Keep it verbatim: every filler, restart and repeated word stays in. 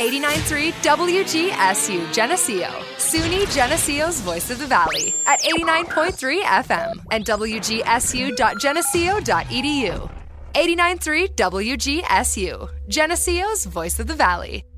eighty-nine point three W G S U Geneseo, SUNY Geneseo's Voice of the Valley at eighty-nine point three F M and W G S U dot geneseo dot e d u. eighty-nine point three W G S U, Geneseo's Voice of the Valley.